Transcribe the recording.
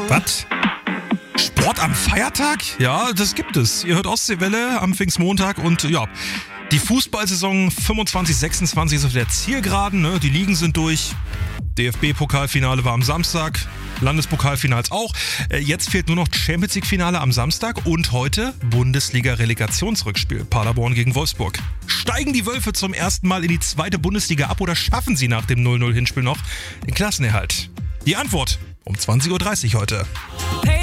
Was? Sport am Feiertag? Ja, das gibt es. Ihr hört Ostseewelle am Pfingstmontag und ja, die Fußballsaison 25/26 ist auf der Zielgeraden. Ne? Die Ligen sind durch. DFB-Pokalfinale war am Samstag. Landespokalfinals auch. Jetzt fehlt nur noch Champions League-Finale am Samstag und heute Bundesliga-Relegationsrückspiel. Paderborn gegen Wolfsburg. Steigen die Wölfe zum ersten Mal in die zweite Bundesliga ab oder schaffen sie nach dem 0-0-Hinspiel noch den Klassenerhalt? Die Antwort um 20.30 Uhr heute.